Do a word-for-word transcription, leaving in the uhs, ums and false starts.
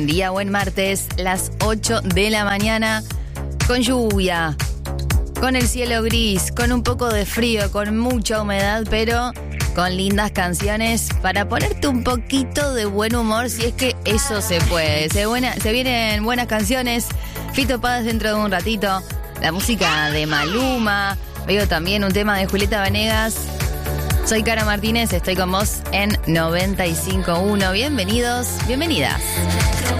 Día, buen martes, las ocho de la mañana, con lluvia, con el cielo gris, con un poco de frío, con mucha humedad, pero con lindas canciones para ponerte un poquito de buen humor, si es que eso se puede. Se, buena, se vienen buenas canciones, Fito Páez dentro de un ratito, la música de Maluma, veo también un tema de Julieta Venegas. Soy Cara Martínez, estoy con vos en noventa y cinco punto uno. Bienvenidos, bienvenidas.